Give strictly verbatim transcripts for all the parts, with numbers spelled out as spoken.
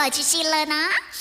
อยชิๆเลยนะ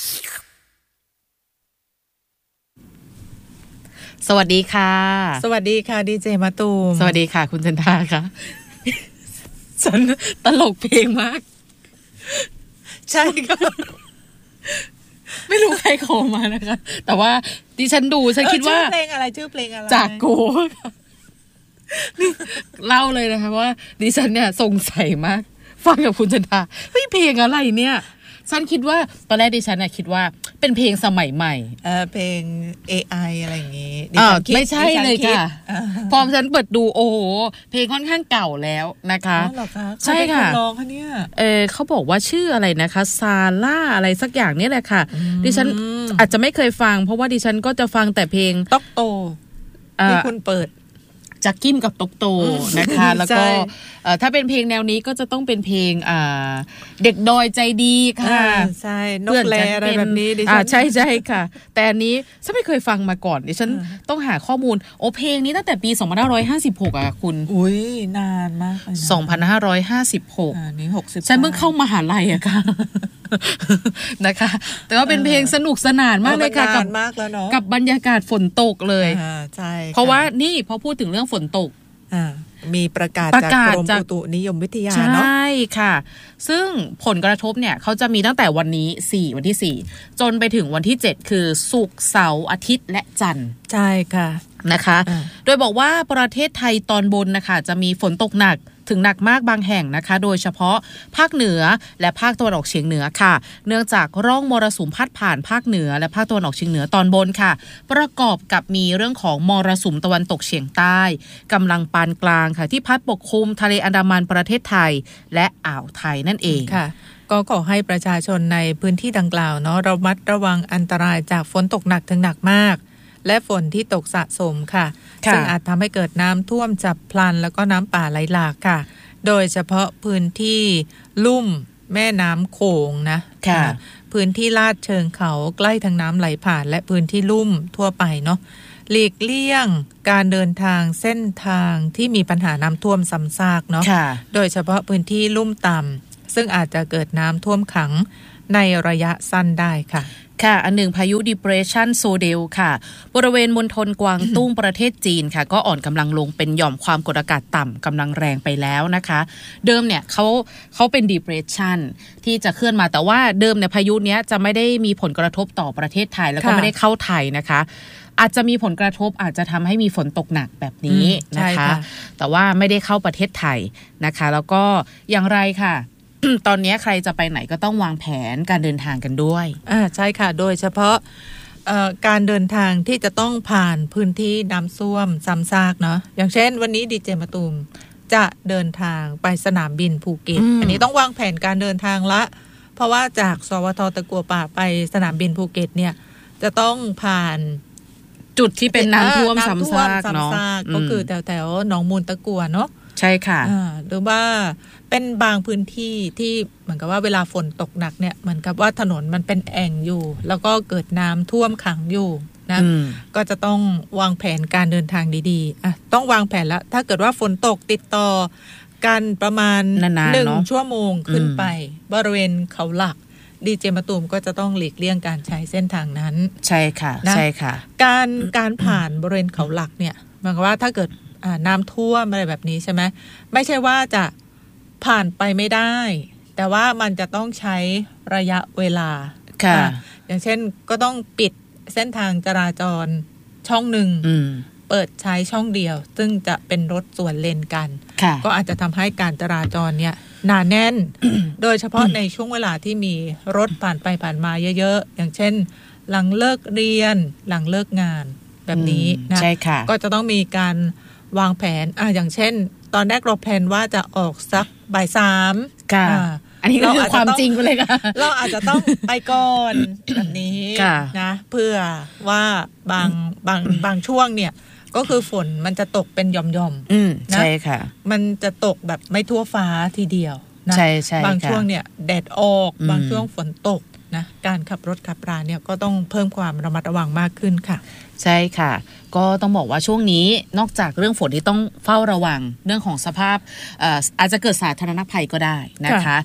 สวัสดีค่ะสวัสดีค่ะดีเจมะตูมสวัสดีค่ะคุณจันทาค่ะฉันตลกเพลงมากใช่ค่ะไม่รู้ใครขอมานะคะแต่ว่าดิฉันดูฉันคิดว่าชื่อเพลงอะไรชื่อเพลงอะไรจากโกค่ะนี่เล่าเลยนะคะว่าดิฉันเนี่ยสงสัยมากฟังกับคุณจันทาเฮ้ยเพลงอะไรเนี่ยฉันคิดว่าตอนแรกดิฉันน่ะคิดว่าเป็นเพลงสมัยใหม่เออเพลง เอ ไอ อะไรอย่างงี้ดิฉันคิดไม่ใช่เลยค่ะพอฉันเปิดดูโอ้โหเพลงค่อนข้างเก่าแล้วนะคะอ๋อเหรอคะใช่ค่ะร้องค่ะเนี่ยเออเขาบอกว่าชื่ออะไรนะคะซาร่าอะไรสักอย่างนี่แหละค่ะดิฉันอาจจะไม่เคยฟังเพราะว่าดิฉันก็จะฟังแต่เพลงต๊อกโตที่คุณเปิดจักกิ้มกับตกโตนะคะแล้วก็ถ้าเป็นเพลงแนวนี้ก็จะต้องเป็นเพลงเด็กดอยใจดีค่ะใช่นกแลอะไรแบบนี้ดิฉันใช่ใช่ค่ะแต่อันนี้ฉันไม่เคยฟังมาก่อนดิฉันต้องหาข้อมูลโอ้เพลงนี้ตั้งแต่ปีสองพันห้าร้อยห้าสิบหกอ่ะคุณอุ้ยนานมากเลยสองพันห้าร้อยห้าสิบหกอ่านี่หกสิบฉันเพิ่งเข้ามหาลัยอะค่ะนะคะแต่ว่าเป็นเพลงสนุกสนานมากเลยค่ะกับกับบรรยากาศฝนตกเลยใช่เพราะว่านี่พอพูดถึงเรื่องฝนตกมีประกาศจากกรมอุตุนิยมวิทยาเนาะใช่ค่ะซึ่งผลกระทบเนี่ยเขาจะมีตั้งแต่วันนี้สี่วันที่สี่จนไปถึงวันที่เจ็ดคือศุกร์เสาร์อาทิตย์และจันทร์ใช่ค่ะนะคะโดยบอกว่าประเทศไทยตอนบนนะคะจะมีฝนตกหนักถึงหนักมากบางแห่งนะคะโดยเฉพาะภาคเหนือและภาคตะวันออกเฉียงเหนือค่ะเนื่องจากร่องมรสุมพัดผ่านภาคเหนือและภาคตะวันออกเฉียงเหนือตอนบนค่ะประกอบกับมีเรื่องของมรสุมตะวันตกเฉียงใต้กำลังปานกลางค่ะที่พัดปกคลุมทะเลอันดามันประเทศไทยและอ่าวไทยนั่นเองค่ะก็ขอให้ประชาชนในพื้นที่ดังกล่าวเนาะระมัดระวังอันตรายจากฝนตกหนักถึงหนักมากและฝนที่ตกสะสมค่ะซึ่งอาจทำให้เกิดน้ำท่วมฉับพลันแล้วก็น้ำป่าไหลหลากค่ะโดยเฉพาะพื้นที่ลุ่มแม่น้ำโขงนะค่ะพื้นที่ลาดเชิงเขาใกล้ทางน้ำไหลผ่านและพื้นที่ลุ่มทั่วไปเนาะหลีกเลี่ยงการเดินทางเส้นทางที่มีปัญหาน้ำท่วมซ้ำซากเนาะโดยเฉพาะพื้นที่ลุ่มต่ำซึ่งอาจจะเกิดน้ำท่วมขังในระยะสั้นได้ค่ะค่ะอันหนึ่งพายุ Depression Sodel ค่ะบริเวณมณฑลกวางตุ้ง ประเทศจีนค่ะก็อ่อนกำลังลงเป็นหย่อมความกดอากาศต่ำกำลังแรงไปแล้วนะคะเดิมเนี่ยเขาเขาเป็น Depression ที่จะเคลื่อนมาแต่ว่าเดิมเนี่ยพายุเนี้ยจะไม่ได้มีผลกระทบต่อประเทศไทยแล้วก็ไม่ได้เข้าไทยนะคะอาจจะมีผลกระทบอาจจะทำให้มีฝนตกหนักแบบนี้นะคะแต่ว่าไม่ได้เข้าประเทศไทยนะคะแล้วก็อย่างไรค่ะตอนนี้ใครจะไปไหนก็ต้องวางแผนการเดินทางกันด้วยอ่าใช่ค่ะโดยเฉพาะการเดินทางที่จะต้องผ่านพื้นที่น้ำท่วมซ้ำซากเนาะอย่างเช่นวันนี้ดีเจมะตูมจะเดินทางไปสนามบินภูเก็ต อ, อันนี้ต้องวางแผนการเดินทางละเพราะว่าจากสวทตะกัวป่าไปสนามบินภูเก็ตเนี่ยจะต้องผ่านจุดที่เป็นน้ำท่วมซ้ำซากเนาะก็คือแถวแถวหนองมูลตะกัวเนาะใช่ค่ะหรือว่าเป็นบางพื้นที่ที่เหมือนกับว่าเวลาฝนตกหนักเนี่ยเหมือนกับว่าถนนมันเป็นแอ่งอยู่แล้วก็เกิดน้ำท่วมขังอยู่นะก็จะต้องวางแผนการเดินทางดีๆอ่ะต้องวางแผนแล้วถ้าเกิดว่าฝนตกติดต่อกันประมาณหนึ่งชั่วโมงขึ้นไปบริเวณเขาหลักดีเจมะตูมก็จะต้องหลีกเลี่ยงการใช้เส้นทางนั้นใช่ค่ะใช่ค่ะการการผ่านบริเวณเขาหลักเนี่ยหมายความว่าถ้าเกิดน้ำท่วมอะไรแบบนี้ใช่ไหมไม่ใช่ว่าจะผ่านไปไม่ได้แต่ว่ามันจะต้องใช้ระยะเวลาค่ะอย่างเช่นก็ต้องปิดเส้นทางจราจรช่องหนึ่งเปิดใช้ช่องเดียวซึ่งจะเป็นรถสวนเลนกันก็อาจจะทำให้การจราจรเนี่ยหนาแน่น โดยเฉพาะในช่วงเวลาที่มีรถผ่านไปผ่านมาเยอะๆอย่างเช่นหลังเลิกเรียนหลังเลิกงานแบบนี้นะก็จะต้องมีการวางแผนอ่ะอย่างเช่นตอนแรกเราแพลนว่าจะออกสักบ่ายสามค่ะอันนี้ก็คือความจริงไปเลยค่ะเราอาจจะต้องไปก่อนแบบนี้นะเพื่อว่าบางบางบางช่วงเนี่ยก็คือฝนมันจะตกเป็นหย่อมๆนะใช่ค่ะมันจะตกแบบไม่ทั่วฟ้าทีเดียวนะใช่ใช่บางช่วงเนี่ยแดดออกบางช่วงฝนตกนะการขับรถขับราเนี่ยก็ต้องเพิ่มความระมัดระวังมากขึ้นค่ะใช่ค่ะก็ต้องบอกว่าช่วงนี้นอกจากเรื่องฝนที่ต้องเฝ้าระวังเรื่องของสภาพ เอ่อ อาจจะเกิดสาธารณภัยก็ได้นะคะฝ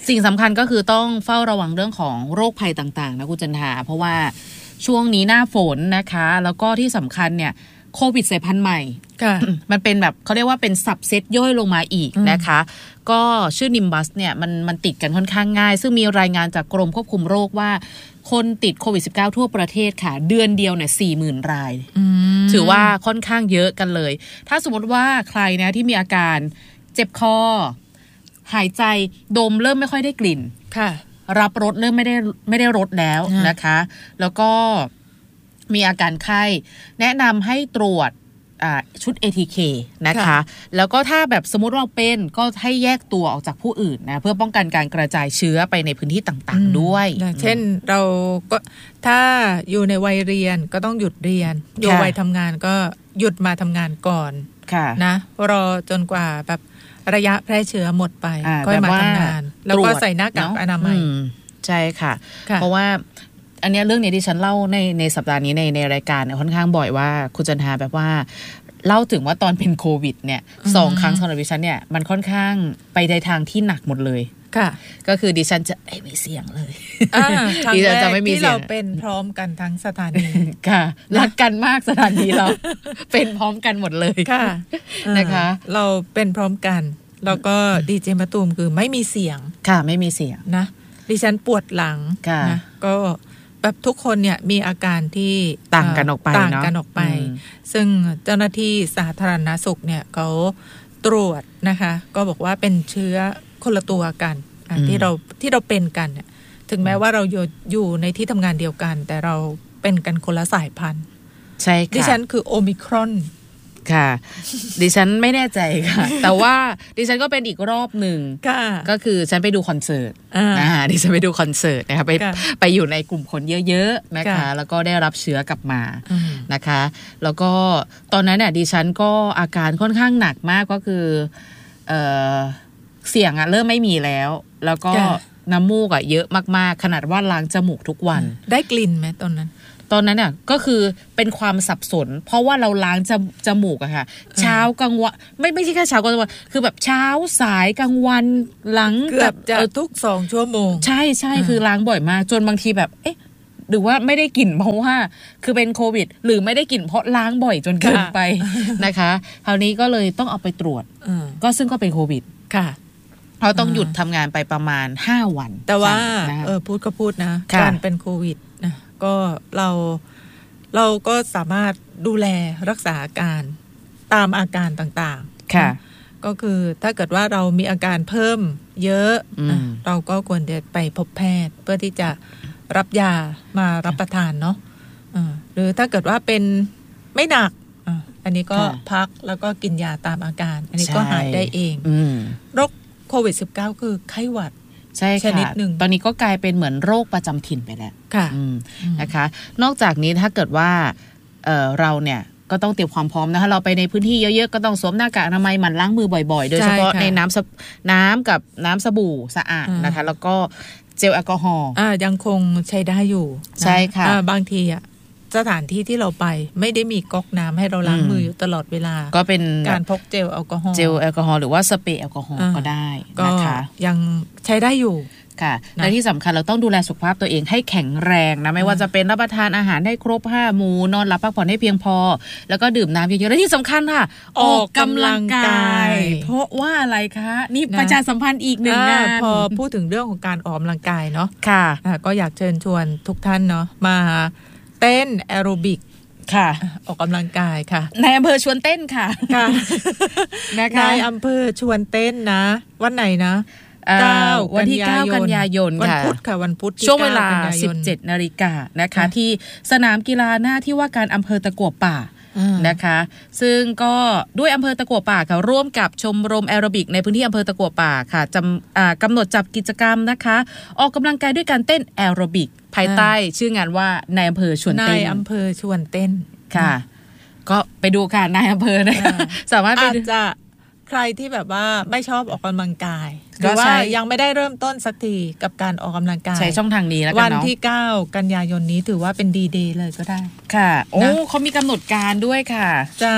สิ่งสำคัญก็คือต้องเฝ้าระวังเรื่องของโรคภัยต่างๆนะคุณจันทาเพราะว่าช่วงนี้หน้าฝนนะคะแล้วก็ที่สำคัญเนี่ยโควิดสายพันธุ์ใหม่มันเป็นแบบเขาเรียกว่าเป็นสับเซตย่อยลงมาอีกนะคะก็ชื่อนิมบัสเนี่ยมันมันติดกันค่อนข้างง่ายซึ่งมีรายงานจากกรมควบคุมโรคว่าคนติดโควิด สิบเก้า ทั่วประเทศค่ะเดือนเดียวเนี่ย สี่หมื่น รายถือว่าค่อนข้างเยอะกันเลยถ้าสมมติว่าใครนะที่มีอาการเจ็บคอหายใจดมเริ่มไม่ค่อยได้กลิ่นค่ะรับรสเริ่มไม่ได้ไม่ได้รสแล้วนะคะแล้วก็มีอาการไข้แนะนำให้ตรวจชุด เอ ที เค นะคะแล้วก็ถ้าแบบสมมติเราเป็นก็ให้แยกตัวออกจากผู้อื่นนะเพื่อป้องกันการกระจายเชื้อไปในพื้นที่ต่างๆด้วยเช่นเราก็ถ้าอยู่ในวัยเรียนก็ต้องหยุดเรียนอยู่วัยทำงานก็หยุดมาทำงานก่อนนะรอจนกว่าแบบระยะแพร่เชื้อหมดไปก็มาทำงานแล้วก็ใส่หน้ากากอนามัยใช่ค่ะเพราะว่าอันนี้เรื่องนี้ที่ฉันเล่าในในสัปดาห์นี้ในในรายการเนี่ยค่อนข้างบ่อยว่าคุณจันทาแบบว่าเล่าถึงว่าตอนเป็นโควิดเนี่ยสองครั้งสำหรับดิฉันเนี่ยมันค่อนข้างไปในทางที่หนักหมดเลยค่ะก็คือดิฉันจะไม่เสี่ยงเลยดิฉันจะไม่มีเสี่ยงที่เราเป็นพร้อมกันทั้งสถานีค่ะรักกันมากสถานีเราเป็นพร้อมกันหมดเลยค่ะนะคะเราเป็นพร้อมกันแล้วก็ดีเจมะตูมคือไม่มีเสียงค่ะไม่มีเสียงนะดิฉันปวดหลังนะก็แบบทุกคนเนี่ยมีอาการที่ต่างกันออกไปต่างกันออกไปซึ่งเจ้าหน้าที่สาธารณสุขเนี่ยเขาตรวจนะคะก็บอกว่าเป็นเชื้อคนละตัวกันที่เราที่เราเป็นกันเนี่ยถึงแม้ว่าเราอยู่อยู่ในที่ทำงานเดียวกันแต่เราเป็นกันคนละสายพันธุ์ใช่ค่ะดิฉันคือโอมิครอนค่ะดิฉันไม่แน่ใจค่ะแต่ว่าดิฉันก็เป็นอีกรอบหนึ่งก็คือฉันไปดูคอนเสิร์ตนะคะดิฉันไปดูคอนเสิร์ตนะคะไปไปอยู่ในกลุ่มคนเยอะๆนะคะแล้วก็ได้รับเชื้อกลับมานะคะแล้วก็ตอนนั้นเนี่ยดิฉันก็อาการค่อนข้างหนักมากก็คือเอ่อเสียงอะเริ่มไม่มีแล้วแล้วก็น้ำมูกอะเยอะมากๆขนาดว่าล้างจมูกทุกวันได้กลิ่นไหมตอนนั้นตอนนั้นเนี่ยก็คือเป็นความสับสนเพราะว่าเราล้างจจมูกอะค่ะเช้ากลางวันไม่ไม่ใช่แค่เช้ากลางวันคือแบบเช้าสายกลางวันหลังเกือบจะทุกสองชั่วโมงใช่ใช่คือล้างบ่อยมากจนบางทีแบบเอ๊ะหรือว่าไม่ได้กลิ่นเพราะว่าคือเป็นโควิดหรือไม่ได้กลิ่นเพราะล้างบ่อยจนเกินไปนะคะคราวนี้ก็เลยต้องเอาไปตรวจก็ซึ่งก็เป็นโควิดค่ะเขาต้องหยุดทำงานไปประมาณห้าวันแต่ว่าเออพูดก็พูดนะการเป็นโควิดนะก็เราเราก็สามารถดูแลรักษาอาการตามอาการต่างๆค่ะก็คือถ้าเกิดว่าเรามีอาการเพิ่มเยอะเราก็ควรจะไปพบแพทย์เพื่อที่จะรับยามารับประทานเนาะหรือถ้าเกิดว่าเป็นไม่หนักอันนี้ก็พักแล้วก็กินยาตามอาการอันนี้ก็หายได้เองโรคโควิด สิบเก้า คือไข้หวัดใช่ค่ะตอนนี้ก็กลายเป็นเหมือนโรคประจำถิ่นไปแล้วค่ะนะคะนอกจากนี้ถ้าเกิดว่า เ, เราเนี่ยก็ต้องเตรียมความพร้อมนะคะเราไปในพื้นที่เยอะๆก็ต้องสวมหน้ากากอนามัยหมั่นล้างมือบ่อยๆโดยเฉพาะในน้ำน้ำกับน้ำสบู่สะอาดนะคะแล้วก็เจลแอลกอฮอล์ยังคงใช้ได้อยู่ใช่ค่ะบางทีอ่ะสถานที่ที่เราไปไม่ได้มีก๊อกน้ำให้เราล้างมืออยู่ตลอดเวลาก็เป็นการพกเจลแอลกอฮอล์เจลแอลกอฮอล์หรือว่าสเปรย์แอลกอฮอล์ก็ได้นะคะยังใช้ได้อยู่ค่ะและที่สำคัญเราต้องดูแลสุขภาพตัวเองให้แข็งแรงนะไม่ว่าจะเป็นรับประทานอาหารให้ครบห้าหมู่นอนหลับพักผ่อนให้เพียงพอแล้วก็ดื่มน้ำเยอะๆและที่สำคัญค่ะออกกำลังกายเพราะว่าอะไรคะนี่ประชาสัมพันธ์อีกหนึ่งงานพอพูดถึงเรื่องของการออกกำลังกายเนาะค่ะก็อยากเชิญชวนทุกท่านเนาะมาเต้นแอโรบิกค่ะออกกำลังกายค่ะนายอำเภอชวนเต้นค่ะค่ะนายอำเภอชวนเต้นนะวันไหนนะวันที่เก้ากันยายนวันพุธค่ะวันพุธช่วงเวลา สิบเจ็ดนาฬิกา นนะคะที่สนามกีฬาหน้าที่ว่าการอำเภอตะกั่วป่านะคะซึ่งก็ด้วยอำเภอตะกั่วป่าค่ะร่วมกับชมรมแอโรบิกในพื้นที่อำเภอตะกั่วป่าค่ะจำกำหนดจับกิจกรรมนะคะออกกำลังกายด้วยการเต้นแอโรบิกภายใต้ชื่องานว่านายอำเภอชวนเต้นนายอำเภอชวนเต้นค่ะก็ไปดูค่ะนายอำเภอนะคะสามารถอาจจะใครที่แบบว่าไม่ชอบออกกำลังกายหรือว่ายังไม่ได้เริ่มต้นสักทีกับการออกกำลังกายใช้ช่องทางนี้แล้วกันเนาะวันที่เก้ากันยายนนี้ถือว่าเป็นดีเดย์เลยก็ได้ค่ะโอ้เขามีกำหนดการด้วยค่ะจ้า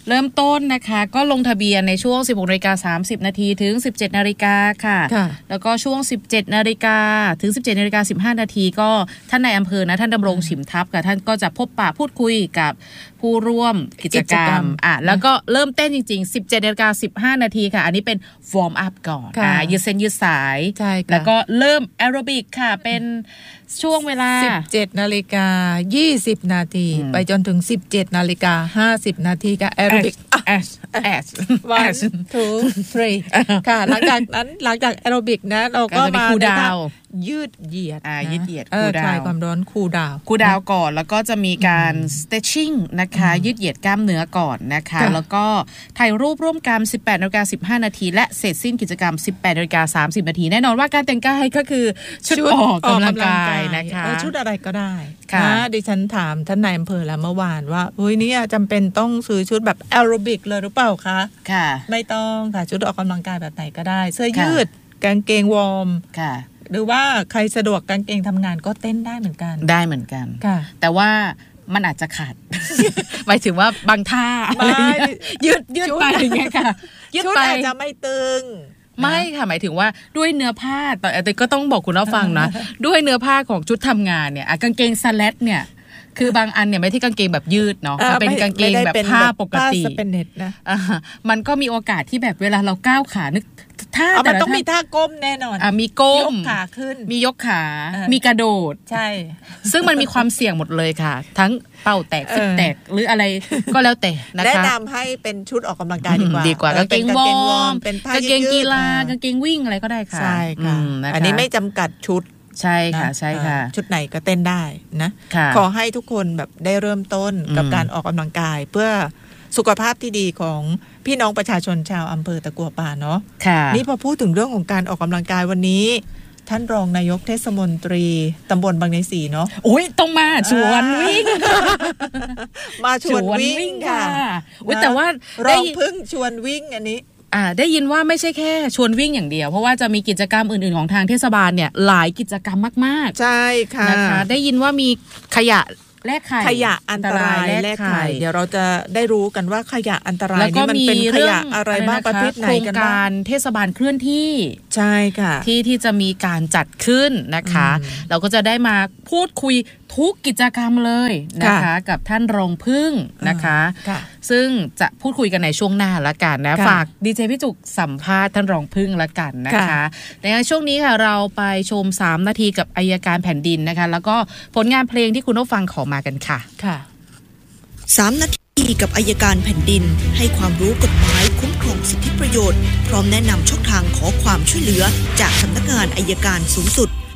เริ่มต้นนะคะก็ลงทะเบียนในช่วง สิบหกนาฬิกาสามสิบนาทีถึง สิบเจ็ดนาฬิกาค่ะแล้วก็ช่วง สิบเจ็ดนาฬิกาถึง สิบเจ็ดนาฬิกาสิบห้านาทีก็ท่านนายอำเภอนะท่านดำรงฉิมทัพค่ะท่านก็จะพบปะพูดคุยกับผู้ร่วมกิจกรรมอ่ะแล้วก็เริ่มเต้นจริงๆ สิบเจ็ดนาฬิกาสิบห้านาทีค่ะอันนี้เป็นวอร์มอัพก่อนอ่ะยืดเส้นยืดสายแล้วก็เริ่มแอโรบิกค่ะเป็นช่วงเวลาสิบเจ็ดนาฬิกายี่สิบนาทีไปจนถึง สิบเจ็ดนาฬิกาห้าสิบนาทีกับแอโรบิกแอชแอช one two three ค่ะหลังจากนั้นหลังจากแอโรบิกนะเราก็มาคูลดาวน์ยืดเหยียดอ่ายืดเหยียดคูลดาวน์คลายความร้อนคูลดาวน์คูลดาวน์ก่อนแล้วก็จะมีการ stretching นะคะยืดเหยียดกล้ามเนื้อก่อนนะคะแล้วก็ถ่ายรูปร่วมกัน สิบแปดนาฬิกาสิบห้านาทีและเสร็จสิ้นกิจกรรม สิบแปดนาฬิกาสามสิบนาทีแน่นอนว่าการแต่งกายก็คือชุดออกกำลังกายนะคะชุดอะไรก็ได้นะดิฉันถามท่านนายอำเภอแล้วเมื่อวานว่าเฮ้ยนี่จำเป็นต้องซื้อชุดแบบแอโรบิกเลยหรือเปล่าคะค่ะไม่ต้องค่ะชุดออกกำลังกายแบบไหนก็ได้เสื้อยืดกางเกงวอร์มค่ะหรือว่าใครสะดวกกางเกงทำงานก็เต้นได้เหมือนกันได้เหมือนกันค่ะแต่ว่ามันอาจจะขาดหมายถึงว่าบางท่าอะไรยืดยืดไปอย่างเงี้ยค่ะยืดไปอาจจะไม่ตึงไม่ค่ะหมายถึงว่าด้วยเนื้อผ้าแต่แต่ก็ต้องบอกคุณผู้ฟังนะด้วยเนื้อผ้าของชุดทำงานเนี่ยกางเกงสแลตเนี่ยคือบางอันเนี่ยไม่ใช่กางเกงแบบยืดเนาะมันเป็นกางเกงแบบผ้าปกติผ้าสเปนเน็ตนะมันก็มีโอกาสที่แบบเวลาเราก้าวขานึกท่าแต่มันต้องมีท่าก้มแน่นอนอ่ะมีก้มยกขาขึ้นมียกขามีกระโดดใช่ซึ่งมันมีความเสี่ยงหมดเลยค่ะทั้งเป้าแตกฟิตแตกหรืออะไรก็แล้วแต่นะคะแนะนำให้เป็นชุดออกกำลังกายดีกว่าดีกว่ากางเกงวอร์มกางเกงกีฬากางเกงวิ่งอะไรก็ได้ค่ะใช่ค่ะอันนี้ไม่จำกัดชุดใช่ค่ะใช่ค่ะชุดไหนก็เต้นได้นะขอให้ทุกคนแบบได้เริ่มต้นกับการออกกำลังกายเพื่อสุขภาพที่ดีของพี่น้องประชาชนชาวอำเภอตะกั่วป่าเนาะนี่พอพูดถึงเรื่องของการออกกำลังกายวันนี้ท่านรองนายกเทศมนตรีตำบลบางในสีเนาะโอ้ยต้องมาชวนวิ่งมาชวนวิ่งค่ะแต่ว่ารองพึ่งชวนวิ่งอันนี้อ่าได้ยินว่าไม่ใช่แค่ชวนวิ่งอย่างเดียวเพราะว่าจะมีกิจกรรมอื่นๆของทางเทศบาลเนี่ยหลายกิจกรรมมากๆใช่ค่ะนะคะได้ยินว่ามีขยะแลกไข่ขยะอันตรายแลกไข่เดี๋ยวเราจะได้รู้กันว่าขยะอันตรายนี่มันเป็นขยะอะไรบ้างประเภทไหนกันบ้างโครงการเทศบาลเคลื่อนที่ใช่ค่ะที่ที่จะมีการจัดขึ้นนะคะเราก็จะได้มาพูดคุยทุกกิจกรรมเลยนะคะกับท่านรองพึ่งนะคะซึ่งจะพูดคุยกันในช่วงหน้าละกันนะฝากดีเจพี่จุกสัมภาษณ์ท่านรองพึ่งละกันนะคะในช่วงนี้ค่ะเราไปชมสามนาทีกับอัยการแผ่นดินนะคะแล้วก็ผลงานเพลงที่คุณผู้ฟังขอมากันค่ะค่ะสามนาทีกับอัยการแผ่นดินให้ความรู้กฎหมายคุ้มครองสิทธิประโยชน์พร้อมแนะนำช่องทางขอความช่วยเหลือจากสำนักงานอัยการสูงสุด